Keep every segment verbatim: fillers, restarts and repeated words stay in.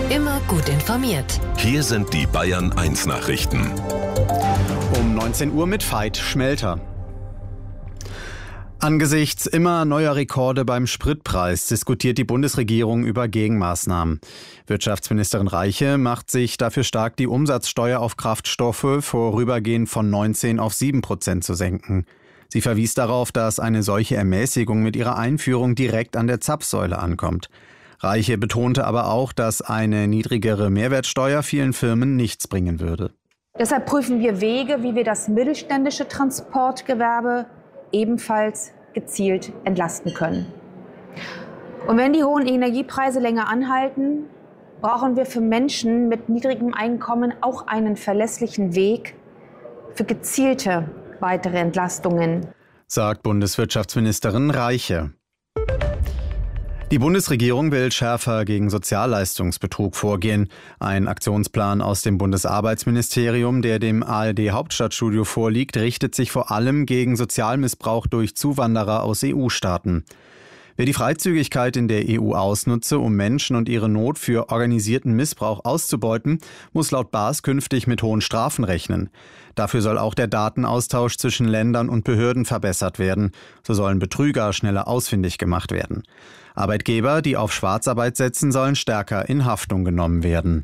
Immer gut informiert. Hier sind die Bayern eins Nachrichten. Um neunzehn Uhr mit Veit Schmelter. Angesichts immer neuer Rekorde beim Spritpreis diskutiert die Bundesregierung über Gegenmaßnahmen. Wirtschaftsministerin Reiche macht sich dafür stark, die Umsatzsteuer auf Kraftstoffe vorübergehend von neunzehn auf sieben Prozent zu senken. Sie verwies darauf, dass eine solche Ermäßigung mit ihrer Einführung direkt an der Zapfsäule ankommt. Reiche betonte aber auch, dass eine niedrigere Mehrwertsteuer vielen Firmen nichts bringen würde. Deshalb prüfen wir Wege, wie wir das mittelständische Transportgewerbe ebenfalls gezielt entlasten können. Und wenn die hohen Energiepreise länger anhalten, brauchen wir für Menschen mit niedrigem Einkommen auch einen verlässlichen Weg für gezielte weitere Entlastungen, sagt Bundeswirtschaftsministerin Reiche. Die Bundesregierung will schärfer gegen Sozialleistungsbetrug vorgehen. Ein Aktionsplan aus dem Bundesarbeitsministerium, der dem A R D-Hauptstadtstudio vorliegt, richtet sich vor allem gegen Sozialmissbrauch durch Zuwanderer aus E U-Staaten. Wer die Freizügigkeit in der E U ausnutze, um Menschen und ihre Not für organisierten Missbrauch auszubeuten, muss laut B A S künftig mit hohen Strafen rechnen. Dafür soll auch der Datenaustausch zwischen Ländern und Behörden verbessert werden. So sollen Betrüger schneller ausfindig gemacht werden. Arbeitgeber, die auf Schwarzarbeit setzen, sollen stärker in Haftung genommen werden.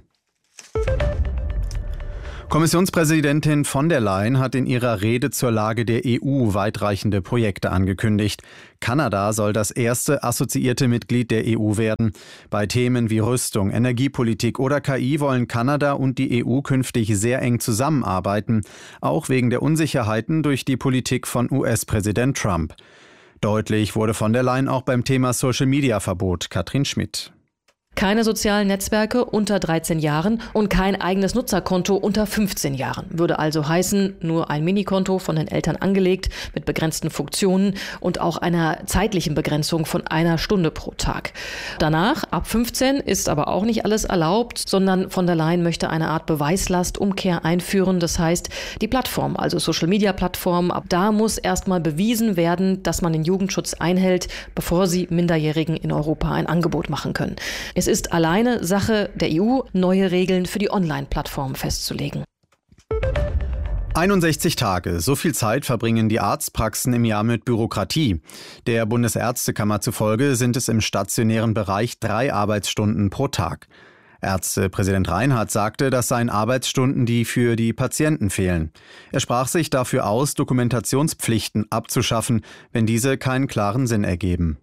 Kommissionspräsidentin von der Leyen hat in ihrer Rede zur Lage der E U weitreichende Projekte angekündigt. Kanada soll das erste assoziierte Mitglied der E U werden. Bei Themen wie Rüstung, Energiepolitik oder K I wollen Kanada und die E U künftig sehr eng zusammenarbeiten, auch wegen der Unsicherheiten durch die Politik von U S-Präsident Trump. Deutlich wurde von der Leyen auch beim Thema Social-Media-Verbot. Katrin Schmidt. Keine sozialen Netzwerke unter dreizehn Jahren und kein eigenes Nutzerkonto unter fünfzehn Jahren. Würde also heißen, nur ein Minikonto von den Eltern angelegt mit begrenzten Funktionen und auch einer zeitlichen Begrenzung von einer Stunde pro Tag. Danach, ab fünfzehn, ist aber auch nicht alles erlaubt, sondern von der Leyen möchte eine Art Beweislastumkehr einführen. Das heißt, die Plattform, also Social-Media-Plattform, ab da muss erstmal bewiesen werden, dass man den Jugendschutz einhält, bevor sie Minderjährigen in Europa ein Angebot machen können. Es ist alleine Sache der E U, neue Regeln für die Online-Plattformen festzulegen. einundsechzig Tage, so viel Zeit verbringen die Arztpraxen im Jahr mit Bürokratie. Der Bundesärztekammer zufolge sind es im stationären Bereich drei Arbeitsstunden pro Tag. Ärztepräsident Reinhardt sagte, das seien Arbeitsstunden, die für die Patienten fehlen. Er sprach sich dafür aus, Dokumentationspflichten abzuschaffen, wenn diese keinen klaren Sinn ergeben.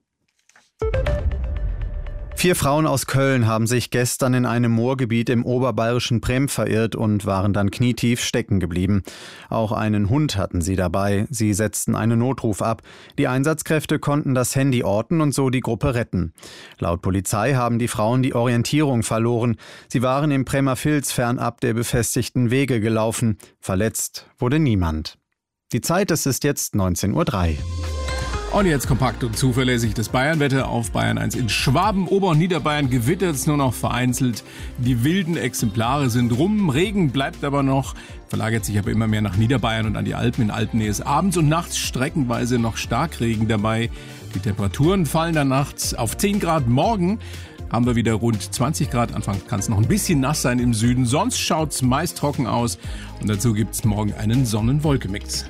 Vier Frauen aus Köln haben sich gestern in einem Moorgebiet im oberbayerischen Prem verirrt und waren dann knietief stecken geblieben. Auch einen Hund hatten sie dabei. Sie setzten einen Notruf ab. Die Einsatzkräfte konnten das Handy orten und so die Gruppe retten. Laut Polizei haben die Frauen die Orientierung verloren. Sie waren im Bremer Vils fernab der befestigten Wege gelaufen. Verletzt wurde niemand. Die Zeit, es ist jetzt neunzehn Uhr drei. Und jetzt kompakt und zuverlässig das Bayernwetter auf Bayern eins. In Schwaben, Ober- und Niederbayern gewittert es nur noch vereinzelt. Die wilden Exemplare sind rum. Regen bleibt aber noch, verlagert sich aber immer mehr nach Niederbayern und an die Alpen. In Alpennähe ist abends und nachts streckenweise noch Starkregen dabei. Die Temperaturen fallen dann nachts auf zehn Grad. Morgen haben wir wieder rund zwanzig Grad. Anfangs kann es noch ein bisschen nass sein im Süden. Sonst schaut es meist trocken aus. Und dazu gibt es morgen einen Sonnen-Wolke-Mix.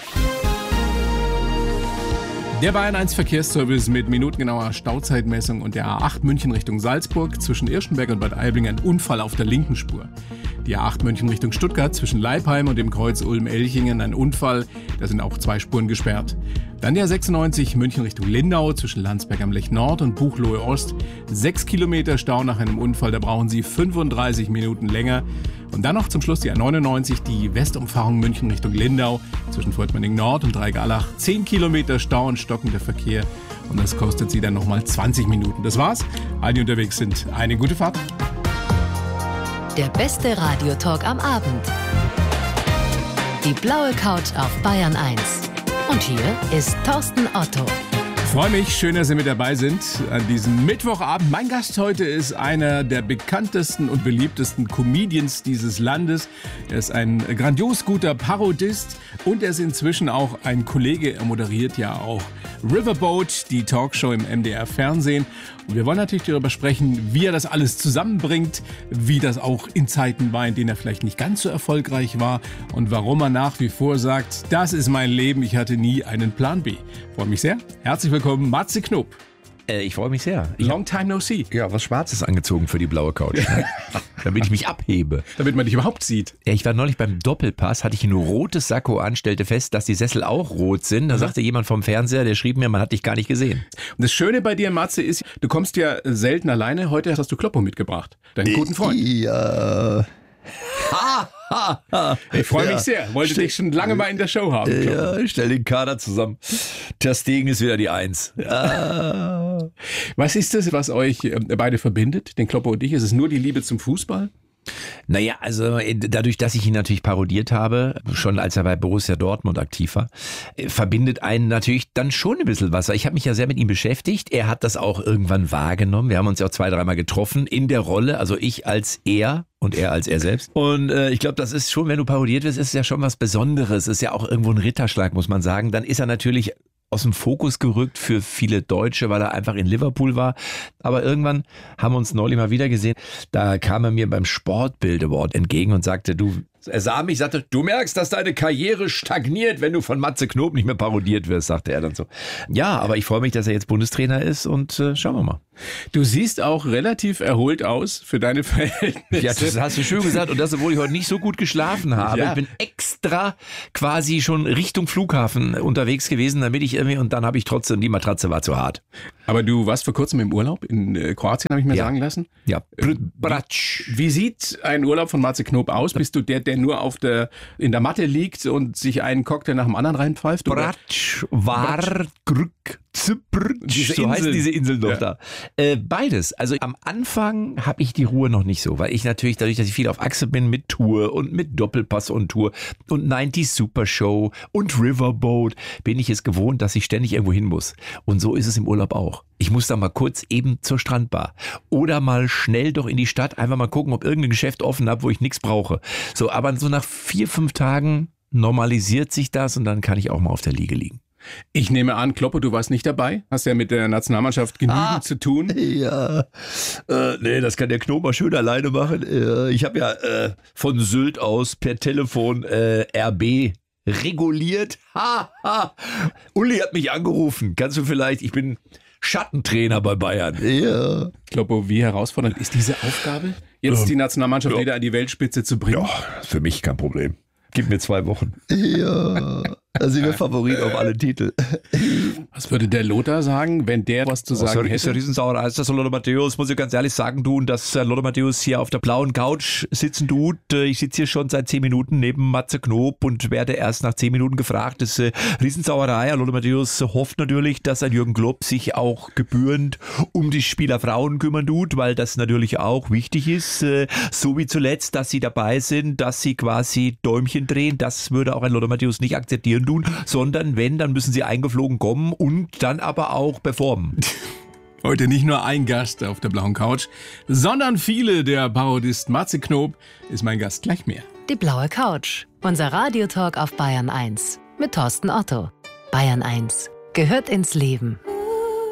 Der Bayern eins Verkehrsservice mit minutengenauer Stauzeitmessung und der A acht München Richtung Salzburg zwischen Irschenberg und Bad Aibling ein Unfall auf der linken Spur. Die A acht München Richtung Stuttgart zwischen Leipheim und dem Kreuz Ulm-Elchingen ein Unfall, da sind auch zwei Spuren gesperrt. Dann der sechsundneunzig München Richtung Lindau zwischen Landsberg am Lech Nord und Buchloe Ost. Sechs Kilometer Stau nach einem Unfall, da brauchen Sie fünfunddreißig Minuten länger. Und dann noch zum Schluss die A neunundneunzig, die Westumfahrung München Richtung Lindau zwischen Fortmanning Nord und Dreigalach. Zehn Kilometer Stau und stockender Verkehr und das kostet Sie dann nochmal zwanzig Minuten. Das war's. Alle, die unterwegs sind, eine gute Fahrt. Der beste Radiotalk am Abend. Die blaue Couch auf Bayern eins. Und hier ist Thorsten Otto. freue mich, schön, dass Sie mit dabei sind an diesem Mittwochabend. Mein Gast heute ist einer der bekanntesten und beliebtesten Comedians dieses Landes. Er ist ein grandios guter Parodist und er ist inzwischen auch ein Kollege. Er moderiert ja auch Riverboat, die Talkshow im M D R-Fernsehen. Und wir wollen natürlich darüber sprechen, wie er das alles zusammenbringt, wie das auch in Zeiten war, in denen er vielleicht nicht ganz so erfolgreich war und warum er nach wie vor sagt, das ist mein Leben, ich hatte nie einen Plan B. Ich freue mich sehr. Herzlich willkommen, Matze Knob. Äh, ich freue mich sehr. Ich Long time no see. Ja, was Schwarzes angezogen für die blaue Couch. Ne? Damit ich mich abhebe. Damit man dich überhaupt sieht. Ja, ich war neulich beim Doppelpass, hatte ich ein rotes Sakko an, stellte fest, dass die Sessel auch rot sind. Da mhm. sagte jemand vom Fernseher, der schrieb mir, man hat dich gar nicht gesehen. Und das Schöne bei dir, Matze, ist, du kommst ja selten alleine. Heute hast du Kloppo mitgebracht, deinen guten Freund. Ja. Ich freue mich ja. sehr. Wollte dich schon lange mal in der Show haben. Ja, ich stell den Kader zusammen. Ter Stegen ist wieder die Eins. Ja. Was ist das, was euch beide verbindet, den Kloppo und dich? Ist es nur die Liebe zum Fußball? Naja, also dadurch, dass ich ihn natürlich parodiert habe, schon als er bei Borussia Dortmund aktiv war, verbindet einen natürlich dann schon ein bisschen was. Ich habe mich ja sehr mit ihm beschäftigt. Er hat das auch irgendwann wahrgenommen. Wir haben uns ja auch zwei, dreimal getroffen in der Rolle, also ich als er und er als er selbst. Und äh, ich glaube, das ist schon, wenn du parodiert wirst, ist ja schon was Besonderes. Ist ja auch irgendwo ein Ritterschlag, muss man sagen. Dann ist er natürlich aus dem Fokus gerückt für viele Deutsche, weil er einfach in Liverpool war. Aber irgendwann haben wir uns neulich mal wieder gesehen. Da kam er mir beim Sportbild Award entgegen und sagte, du, er sah mich, sagte, du merkst, dass deine Karriere stagniert, wenn du von Matze Knob nicht mehr parodiert wirst, sagte er dann so. Ja, aber ich freue mich, dass er jetzt Bundestrainer ist und äh, schauen wir mal. Du siehst auch relativ erholt aus für deine Verhältnisse. Ja, das hast du schön gesagt und das, obwohl ich heute nicht so gut geschlafen habe. Ja. Ich bin extra quasi schon Richtung Flughafen unterwegs gewesen, damit ich irgendwie, und dann habe ich trotzdem, die Matratze war zu hart. Aber du warst vor kurzem im Urlaub in Kroatien, habe ich mir ja. sagen lassen. Ja. Bratsch. Wie sieht ein Urlaub von Matze Knob aus? Bist du der, der nur auf der, in der Matte liegt und sich einen Cocktail nach dem anderen reinpfeift? Bratsch, war, Grück, Zypr, so heißt diese Insel noch ja. da. Äh, beides. Also am Anfang habe ich die Ruhe noch nicht so, weil ich natürlich dadurch, dass ich viel auf Achse bin mit Tour und mit Doppelpass und Tour und neunzig Super Show und Riverboat, bin ich es gewohnt, dass ich ständig irgendwo hin muss. Und so ist es im Urlaub auch. Ich muss da mal kurz eben zur Strandbar oder mal schnell doch in die Stadt, einfach mal gucken, ob irgendein Geschäft offen hat, wo ich nichts brauche. So, aber so nach vier, fünf Tagen normalisiert sich das und dann kann ich auch mal auf der Liege liegen. Ich nehme an, Kloppo, du warst nicht dabei? Hast ja mit der Nationalmannschaft genügend ah, zu tun? Ja, äh, nee, das kann der Knob mal schön alleine machen. Äh, ich habe ja äh, von Sylt aus per Telefon äh, R B reguliert. Ha, ha. Uli hat mich angerufen. Kannst du vielleicht, ich bin Schattentrainer bei Bayern. Ja. Kloppo, wie herausfordernd ist diese Aufgabe, jetzt die Nationalmannschaft ja. wieder an die Weltspitze zu bringen? Ja, für mich kein Problem. Gib mir zwei Wochen. Ja. Da sind wir Favorit auf alle Titel. Was würde der Lothar sagen, wenn der was zu sagen oh, hätte? Ist eine Riesensauerei. Ist das Lothar Matthäus, muss ich ganz ehrlich sagen, du, und dass Lothar Matthäus hier auf der blauen Couch sitzen tut. Ich sitze hier schon seit zehn Minuten neben Matze Knob und werde erst nach zehn Minuten gefragt. Das ist eine Riesensauerei. Lothar Matthäus hofft natürlich, dass ein Jürgen Klopp sich auch gebührend um die Spielerfrauen kümmern tut, weil das natürlich auch wichtig ist. So wie zuletzt, dass sie dabei sind, dass sie quasi Däumchen drehen. Das würde auch ein Lothar Matthäus nicht akzeptieren tun, sondern wenn, dann müssen sie eingeflogen kommen und dann aber auch performen. Heute nicht nur ein Gast auf der blauen Couch, sondern viele. Der Parodist Matze Knob ist mein Gast. Gleich mehr. Die blaue Couch, unser Radiotalk auf Bayern eins mit Thorsten Otto. Bayern eins gehört ins Leben.